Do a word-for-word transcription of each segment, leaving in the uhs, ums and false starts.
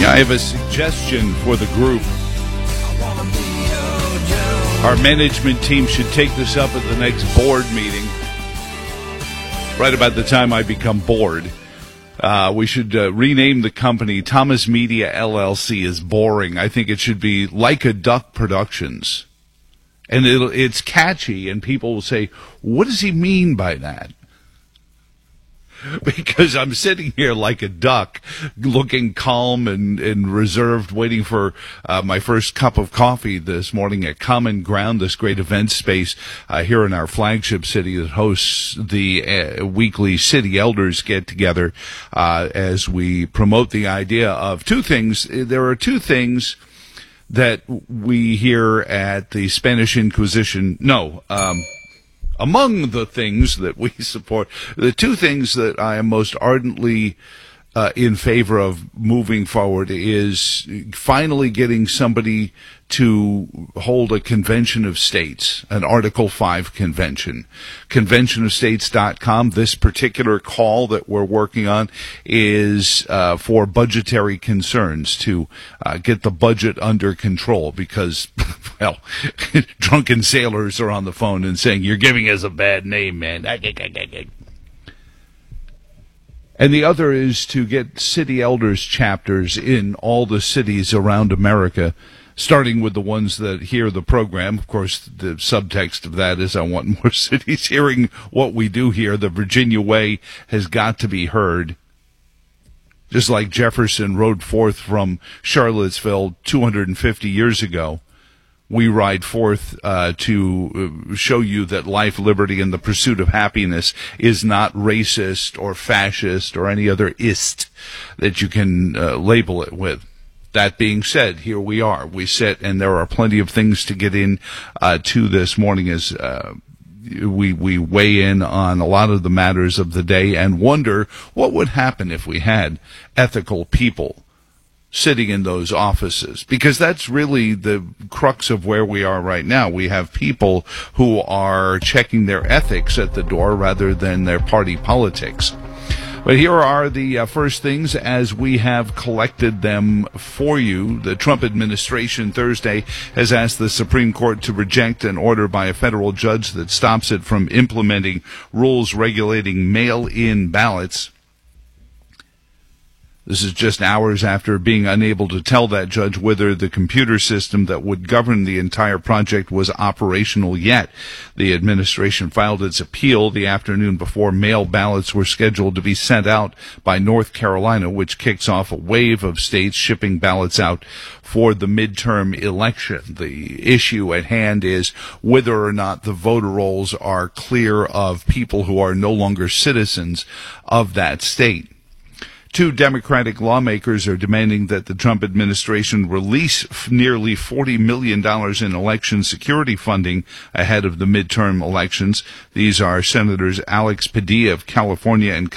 I have a suggestion for the group. Our management team should take this up at the next board meeting. Right about the time I become bored. Uh, we should uh, rename the company. Thomas Media L L C is boring. I think it should be Like a Duck Productions. And it'll, it's catchy, and people will say, what does he mean by that? Because I'm sitting here like a duck, looking calm and, and reserved, waiting for uh, my first cup of coffee this morning at Common Ground, this great event space uh, here in our flagship city that hosts the uh, weekly City Elders get-together uh, as we promote the idea of two things. There are two things that we here at the Spanish Inquisition know. Um, Among the things that we support, the two things that I am most ardently uh, in favor of moving forward is finally getting somebody to hold a convention of states, an Article five convention. convention of states dot com. This particular call that we're working on is uh, for budgetary concerns, to uh, get the budget under control because, well, drunken sailors are on the phone and saying, you're giving us a bad name, man. And the other is to get city elders chapters in all the cities around America, starting with the ones that hear the program. Of course, the subtext of that is I want more cities hearing what we do here. The Virginia way has got to be heard. Just like Jefferson rode forth from Charlottesville two hundred fifty years ago, we ride forth uh, to show you that life, liberty, and the pursuit of happiness is not racist or fascist or any other ist that you can uh, label it with. That being said, here we are. We sit, and there are plenty of things to get in uh, to this morning as uh, we we weigh in on a lot of the matters of the day and wonder what would happen if we had ethical people sitting in those offices, because that's really the crux of where we are right now. We have people who are checking their ethics at the door rather than their party politics. But here are the uh, first things as we have collected them for you. The Trump administration Thursday has asked the Supreme Court to reject an order by a federal judge that stops it from implementing rules regulating mail-in ballots. This is just hours after being unable to tell that judge whether the computer system that would govern the entire project was operational yet. The administration filed its appeal the afternoon before mail ballots were scheduled to be sent out by North Carolina, which kicks off a wave of states shipping ballots out for the midterm election. The issue at hand is whether or not the voter rolls are clear of people who are no longer citizens of that state. Two Democratic lawmakers are demanding that the Trump administration release f- nearly forty million dollars in election security funding ahead of the midterm elections. These are Senators Alex Padilla of California and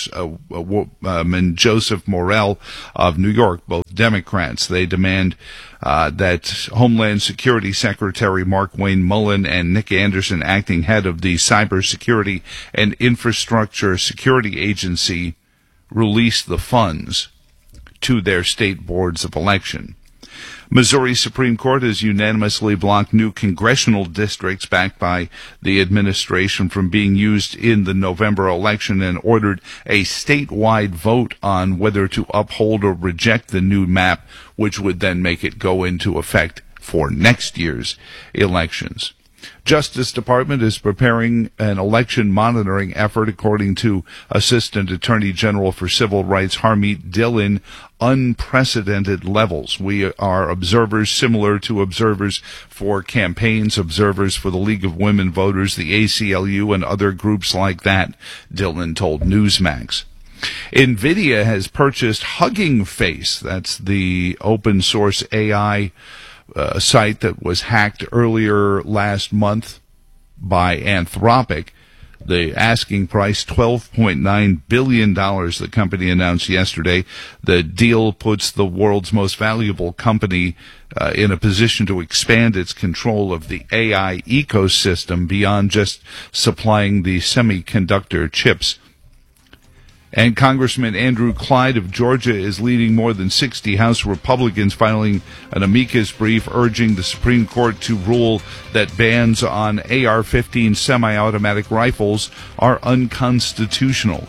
Congressman Joseph Morell of New York, both Democrats. They demand uh, that Homeland Security Secretary Markwayne Mullin and Nick Anderson, acting head of the Cybersecurity and Infrastructure Security Agency, release the funds to their state boards of election. Missouri Supreme Court has unanimously blocked new congressional districts backed by the administration from being used in the November election and ordered a statewide vote on whether to uphold or reject the new map, which would then make it go into effect for next year's elections. Justice Department is preparing an election monitoring effort, according to Assistant Attorney General for Civil Rights Harmeet Dillon. Unprecedented levels. We are observers similar to observers for campaigns, observers for the League of Women Voters, the A C L U, and other groups like that, Dillon told Newsmax. NVIDIA has purchased Hugging Face. That's the open source A I Uh, site that was hacked earlier last month by Anthropic. The asking price, twelve point nine billion dollars, the company announced yesterday. The deal puts the world's most valuable company uh, in a position to expand its control of the A I ecosystem beyond just supplying the semiconductor chips. And Congressman Andrew Clyde of Georgia is leading more than sixty House Republicans, filing an amicus brief urging the Supreme Court to rule that bans on A R fifteen semi-automatic rifles are unconstitutional.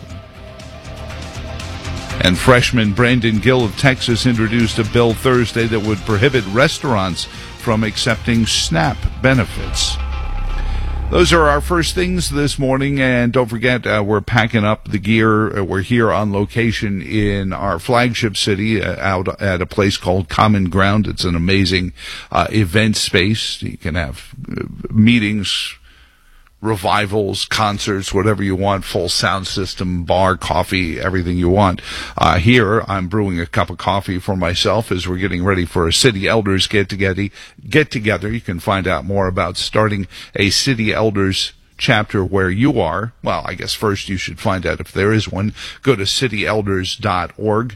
And freshman Brandon Gill of Texas introduced a bill Thursday that would prohibit restaurants from accepting SNAP benefits. Those are our first things this morning, and don't forget, uh, we're packing up the gear. Uh, we're here on location in our flagship city, uh, out at a place called Common Ground. It's an amazing uh, event space. You can have uh, meetings, revivals, concerts, whatever you want, full sound system, bar, coffee, everything you want. Uh, here, I'm brewing a cup of coffee for myself as we're getting ready for a City Elders get-together. Get together. You can find out more about starting a City Elders chapter where you are. Well, I guess first you should find out if there is one. Go to city elders dot org.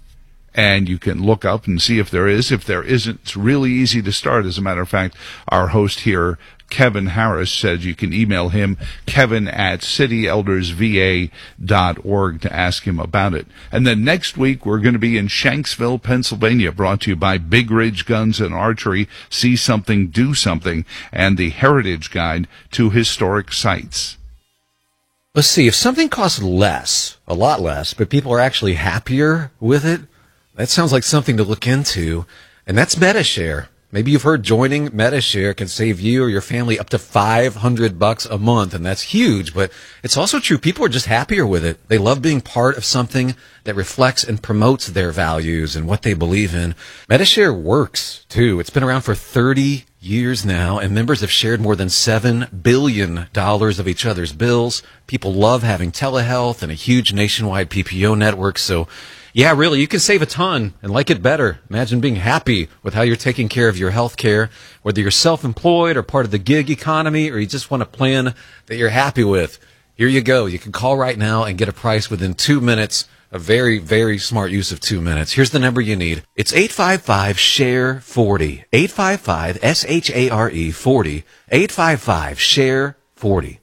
And you can look up and see if there is. If there isn't, it's really easy to start. As a matter of fact, our host here, Kevin Harris, said you can email him, Kevin at city elders v a dot org, to ask him about it. And then next week, we're going to be in Shanksville, Pennsylvania, brought to you by Big Ridge Guns and Archery, See Something, Do Something, and the Heritage Guide to Historic Sites. Let's see, if something costs less, a lot less, but people are actually happier with it, that sounds like something to look into, and that's Medi-Share. Maybe you've heard joining Medi-Share can save you or your family up to five hundred bucks a month, and that's huge, but it's also true. People are just happier with it. They love being part of something that reflects and promotes their values and what they believe in. Medi-Share works, too. It's been around for thirty years now, and members have shared more than seven billion dollars of each other's bills. People love having telehealth and a huge nationwide P P O network, so yeah, really, you can save a ton and like it better. Imagine being happy with how you're taking care of your health care, whether you're self-employed or part of the gig economy, or you just want a plan that you're happy with. Here you go. You can call right now and get a price within two minutes. A very, very smart use of two minutes. Here's the number you need. It's eight five five, S H A R E forty. eight five five, S H A R E forty. eight five five, S H A R E forty.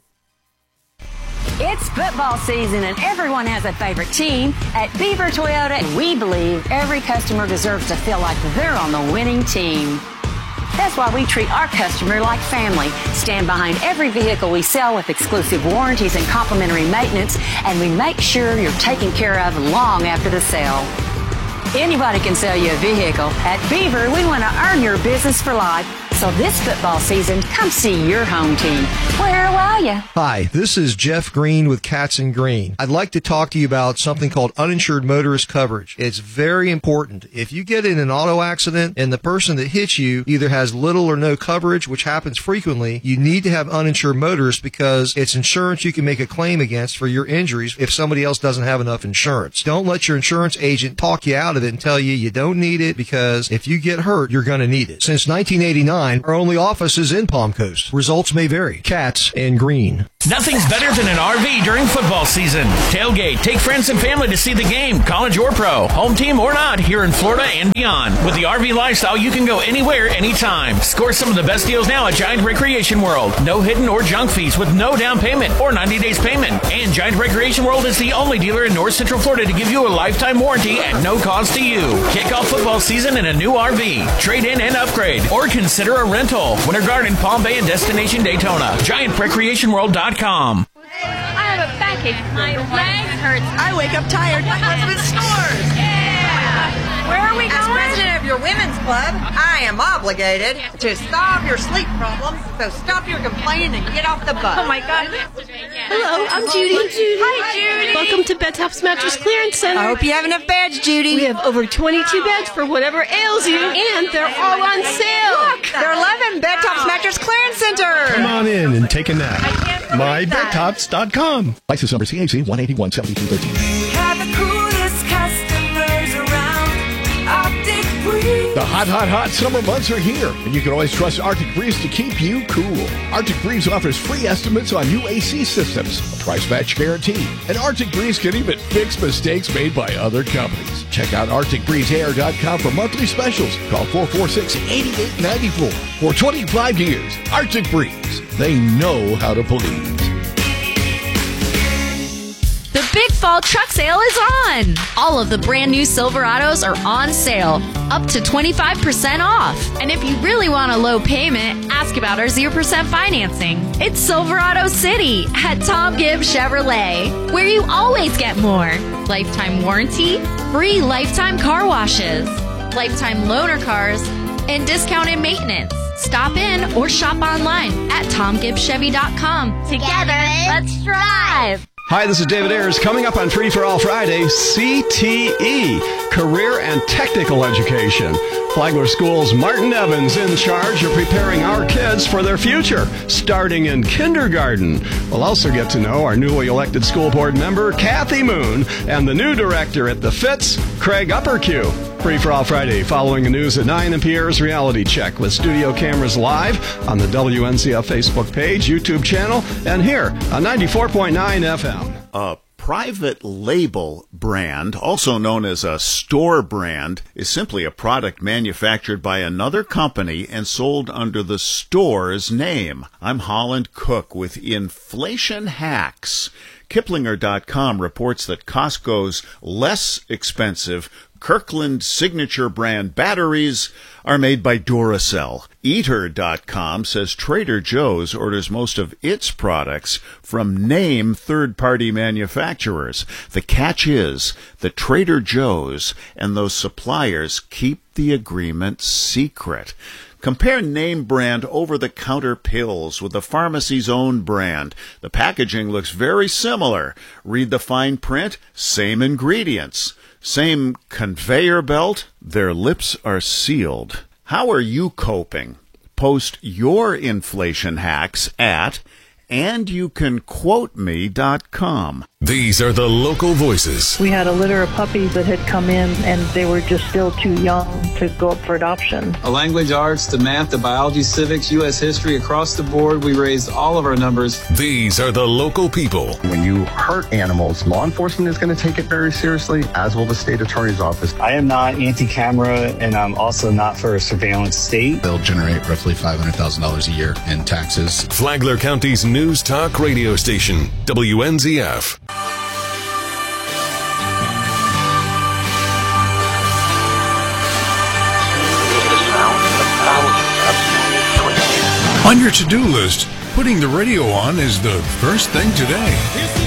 It's football season and everyone has a favorite team. At Beaver Toyota, we believe every customer deserves to feel like they're on the winning team. That's why we treat our customer like family, stand behind every vehicle we sell with exclusive warranties and complimentary maintenance, and we make sure you're taken care of long after the sale. Anybody can sell you a vehicle. At Beaver, we want to earn your business for life. So this football season, come see your home team. Where are you? Hi, this is Jeff Green with Katz and Green. I'd like to talk to you about something called uninsured motorist coverage. It's very important. If you get in an auto accident and the person that hits you either has little or no coverage, which happens frequently, you need to have uninsured motorists because it's insurance you can make a claim against for your injuries if somebody else doesn't have enough insurance. Don't let your insurance agent talk you out of it and tell you you don't need it, because if you get hurt, you're going to need it. Since nineteen eighty-nine, our only office is in Palm Coast. Results may vary. Katz and Green. Nothing's better than an R V during football season. Tailgate, take friends and family to see the game, college or pro, home team or not, here in Florida and beyond. With the R V lifestyle, you can go anywhere, anytime. Score some of the best deals now at Giant Recreation World. No hidden or junk fees with no down payment or ninety days payment. And Giant Recreation World is the only dealer in North Central Florida to give you a lifetime warranty at no cost to you. Kick off football season in a new R V. Trade in and upgrade, or consider a rental. Winter Garden, Palm Bay, and Destination Daytona. Giant Recreation World dot com. I have a backache. My leg hurts. I wake up tired. My husband snores. Yeah. Where are we going? As president of your women's club, I am obligated to solve your sleep problems. So stop your complaining and get off the bus. Oh my God. Hello, I'm Judy. Judy. Hi, Judy. Welcome to Bed Tops Mattress Clearance Center. I hope you have enough beds, Judy. We have over twenty-two beds for whatever ails you, and they're all on sale. Look, they're eleven Bed Tops Mattress Clearance Center. Come on in and take a nap. my bed tops dot com. License number C A C one eighty-one seventy-two thirteen. Have the coolest customers around. Arctic Breeze. The hot, hot, hot summer months are here, and you can always trust Arctic Breeze to keep you cool. Arctic Breeze offers free estimates on new A C systems, a price match guarantee, and Arctic Breeze can even fix mistakes made by other companies. Check out arctic breeze air dot com for monthly specials. Call four four six, eight eight nine four. For twenty-five years, Arctic Breeze. They know how to please. The Big fall truck sale is on. All of the brand new Silverados are on sale, up to twenty-five percent off. And if you really want a low payment, ask about our zero percent financing. It's Silverado City at Tom Gibbs Chevrolet, where you always get more. Lifetime warranty, free lifetime car washes, lifetime loaner cars, and discounted maintenance. Stop in or shop online at tom gibbs chevy dot com. Together, let's drive. Hi, this is David Ayers. Coming up on Free for All Friday, C T E, Career and Technical Education. Flagler School's Martin Evans in charge of preparing our kids for their future, starting in kindergarten. We'll also get to know our newly elected school board member, Kathy Moon, and the new director at the Fitz, Craig Uppercue. Free for All Friday, following the news at nine and Pierre's Reality Check with studio cameras live on the W N Z F Facebook page, YouTube channel, and here on ninety-four point nine F M. A private label brand, also known as a store brand, is simply a product manufactured by another company and sold under the store's name. I'm Holland Cook with Inflation Hacks. Kiplinger dot com reports that Costco's less expensive Kirkland signature brand batteries are made by Duracell. Eater dot com says Trader Joe's orders most of its products from name third-party manufacturers. The catch is that Trader Joe's and those suppliers keep the agreement secret. Compare name brand over-the-counter pills with the pharmacy's own brand. The packaging looks very similar. Read the fine print, same ingredients. Same conveyor belt, their lips are sealed. How are you coping? Post your inflation hacks at and you can quote me dot com. These are the local voices. We had a litter of puppies that had come in, and they were just still too young to go up for adoption. A language arts, the math, the biology, civics, U S history, across the board, we raised all of our numbers. These are the local people. When you hurt animals, law enforcement is going to take it very seriously, as will the state attorney's office. I am not anti-camera, and I'm also not for a surveillance state. They'll generate roughly five hundred thousand dollars a year in taxes. Flagler County's news talk radio station, W N Z F. On your to-do list, putting the radio on is the first thing today.